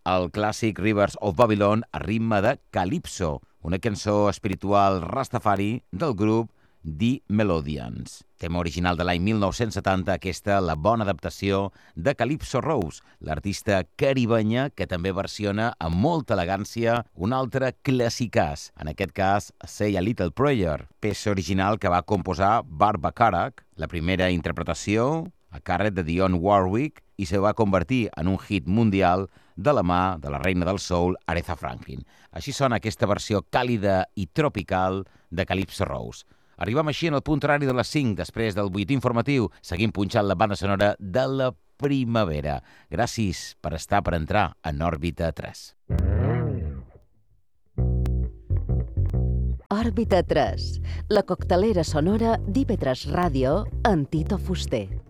el clàssic Rivers of Babylon a ritme de Calypso, una cançó espiritual rastafari del grup The Melodians. Tema original de l'any 1970, aquesta la bona adaptació de Calypso Rose, l'artista caribenya que també versiona amb molta elegància un altre classicàs, en aquest cas Say a Little Prayer, peça original que va composar Burt Bacharach, la primera interpretació a càrrec de Dionne Warwick i se va convertir en un hit mundial de la mà de la reina del soul, Aretha Franklin. Així sona aquesta versió càlida i tropical de Calypso Rose. Arribem així en el punt horari de les 5, després del butlletí informatiu. Seguim punxant la banda sonora de la primavera. Gràcies per estar per entrar en Òrbita 3. Òrbita 3, la coctelera sonora d'IV3 Ràdio amb Tito Fuster.